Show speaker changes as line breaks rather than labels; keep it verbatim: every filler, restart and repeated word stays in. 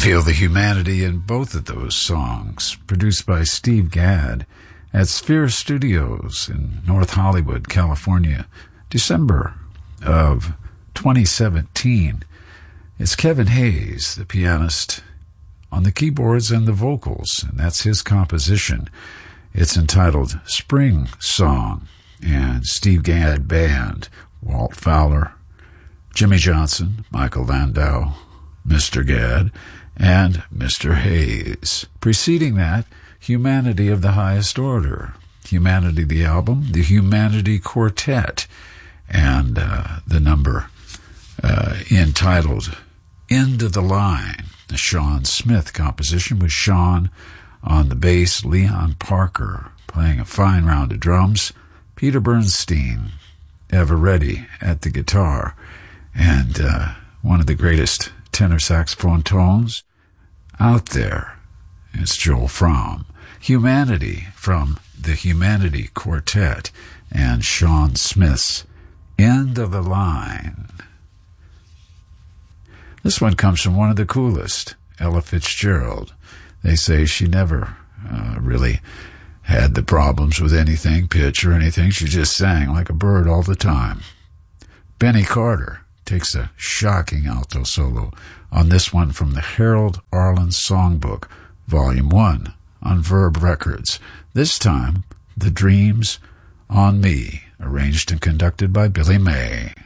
feel the humanity in both of those songs, produced by Steve Gadd at Sphere Studios in North Hollywood, California, December of twenty seventeen. It's Kevin Hayes, the pianist, on the keyboards and the vocals, and that's his composition. It's entitled Spring Song, and Steve Gadd Band, Walt Fowler, Jimmy Johnson, Michael Landau, Mister Gadd, and Mister Hayes. Preceding that, Humanity of the Highest Order, Humanity the album, the Humanity Quartet, and uh, the number uh, entitled End of the Line, the Sean Smith composition with Sean on the bass, Leon Parker playing a fine round of drums, Peter Bernstein, ever ready at the guitar, and uh, one of the greatest tenor saxophone tones out there. It's Joel Fromm. Humanity from the Humanity Quartet and Sean Smith's End of the Line. This one comes from one of the coolest, Ella Fitzgerald. They say she never uh, really had the problems with anything, pitch or anything. She just sang like a bird all the time. Benny Carter takes a shocking alto solo on this one from the Harold Arlen Songbook, Volume one, on Verb Records. This time, The Dreams on Me, arranged and conducted by Billy May.